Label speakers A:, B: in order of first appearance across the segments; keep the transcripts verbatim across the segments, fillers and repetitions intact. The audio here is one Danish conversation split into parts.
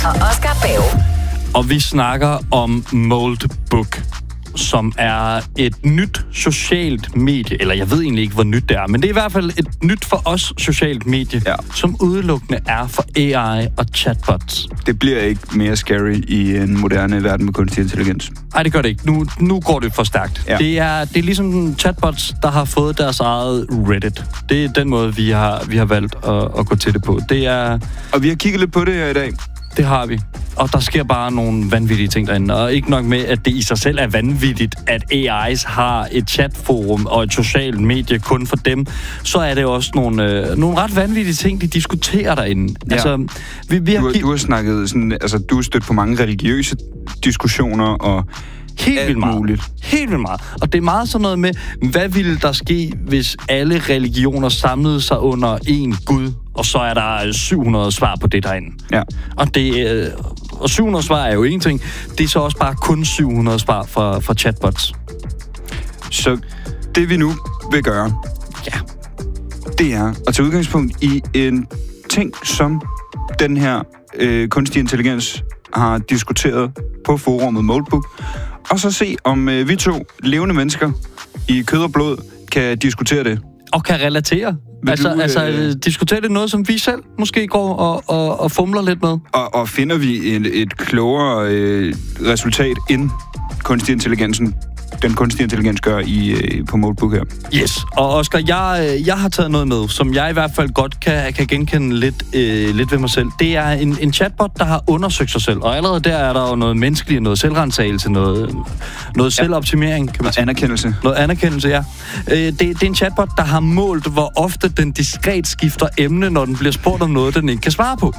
A: og Oscar Bave.
B: Og vi snakker om Moldbook, som er et nyt socialt medie, eller jeg ved egentlig ikke, hvor nyt det er, men det er i hvert fald et nyt for os socialt medie, ja. Som udelukkende er for A I og chatbots.
C: Det bliver ikke mere scary i en moderne verden med kunstig intelligens.
B: Nej, det gør det ikke. Nu, nu går det for stærkt. Ja. Det, er, det er ligesom chatbots, der har fået deres eget Reddit. Det er den måde, vi har, vi har valgt at, at gå til det på. Det er...
C: Og vi har kigget lidt på det her i dag.
B: Det har vi. Og der sker bare nogle vanvittige ting derinde. Og ikke nok med, at det i sig selv er vanvittigt, at A Is har et chatforum og et socialt medie kun for dem, så er det også nogle, øh, nogle ret vanvittige ting, de diskuterer derinde. Ja. Altså, vi, vi har
C: du, du har snakket sådan, altså du har stødt på mange religiøse diskussioner og
B: Helt vildt meget. Muligt. Helt vildt meget. Og det er meget sådan noget med, hvad ville der ske, hvis alle religioner samlede sig under én Gud, og så er der syv hundrede svar på det derinde. Ja. Og, det, og syv hundrede svar er jo en ting. Det er så også bare kun syv hundrede svar fra, fra chatbots.
C: Så det vi nu vil gøre, ja, det er at tage udgangspunkt i en ting, som den her øh, kunstig intelligens har diskuteret på forummet Moldbook, og så se, om øh, vi to levende mennesker i kød og blod kan diskutere det.
B: Og kan relatere. Altså, du, øh... altså diskutere det noget, som vi selv måske går og, og, og fumler lidt med.
C: Og, og finder vi et, et klogere øh, resultat end kunstig intelligensen, den kunstige intelligens gør i, øh, på Moldbook her.
B: Yes, og Oscar, jeg, jeg har taget noget med, som jeg i hvert fald godt kan, kan genkende lidt, øh, lidt ved mig selv. Det er en, en chatbot, der har undersøgt sig selv, og allerede der er der jo noget menneskeligt, noget selvrensagelse, noget, noget ja. selvoptimering, kan man sige.
C: Anerkendelse.
B: Noget anerkendelse, ja. Øh, det, det er en chatbot, der har målt, hvor ofte den diskret skifter emne, når den bliver spurgt om noget, den ikke kan svare på.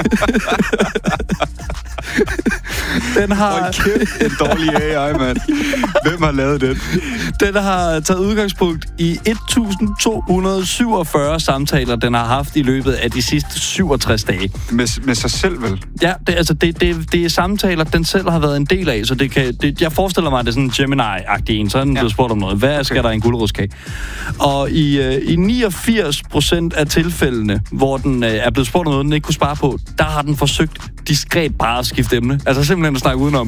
B: Den har...
C: Hold kæft, en dårlig A I, mand. Hvem har lavet den?
B: Den har taget udgangspunkt i et tusind to hundrede syvogfyrre samtaler, den har haft i løbet af de sidste syvogtres dage.
C: Med, med sig selv, vel?
B: Ja, det, altså, det, det, det er samtaler, den selv har været en del af, så det kan, det, jeg forestiller mig, at det er sådan en Gemini-agtig en, så er den ja. blevet spurgt om noget. Hvad skal okay. der i en gulerodskage? Og i, øh, i niogfirs procent af tilfældene, hvor den øh, er blevet spurgt om noget, den ikke kunne svare på, der har den forsøgt diskret bare at skifte emne. Altså simpelthen at snakke udenom.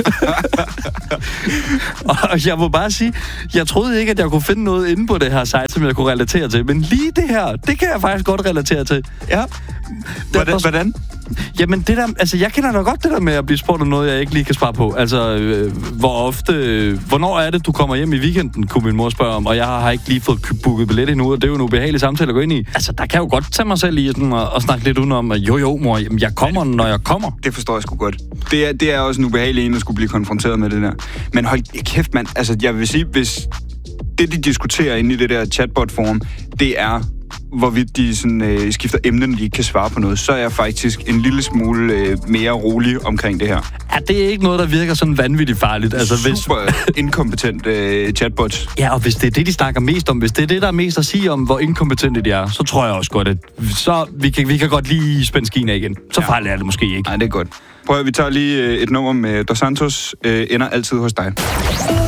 B: Og jeg må bare sige, jeg troede ikke, at jeg kunne finde noget inde på det her site, som jeg kunne relatere til. Men lige det her, det kan jeg faktisk godt relatere til. Ja.
C: Hvordan? Hvordan?
B: Jamen, det der, altså, jeg kender da godt det der med at blive spurgt om noget, jeg ikke lige kan svare på. Altså, øh, hvor ofte... Øh, hvornår er det, du kommer hjem i weekenden, kunne min mor spørge om, og jeg har ikke lige fået booket billet endnu, og det er jo en ubehagelig samtale at gå ind i. Altså, der kan jo godt tage mig selv i sådan, og, og snakke lidt udenom, at jo jo, mor, jamen, jeg kommer, når jeg kommer.
C: Det forstår jeg sgu godt. Det er, det er også en ubehagelig en, at skulle blive konfronteret med det der. Men hold kæft, mand. Altså, jeg vil sige, hvis det, de diskuterer inde i det der chatbot-forum, det er... hvorvidt de sådan, øh, skifter emnen, når de ikke kan svare på noget, så er jeg faktisk en lille smule øh, mere rolig omkring det her.
B: Ja, det er ikke noget, der virker sådan vanvittigt farligt. Altså,
C: super hvis... inkompetent øh, chatbot.
B: Ja, og hvis det er det, de snakker mest om, hvis det er det, der er mest at sige om, hvor inkompetente de er, så tror jeg også godt, at så vi kan, vi kan godt lige spænde skien af igen. Så ja. farligt er det måske ikke.
C: Nej, det er godt. Prøv at vi tager lige øh, et nummer med Dos Santos, øh, ender altid hos dig.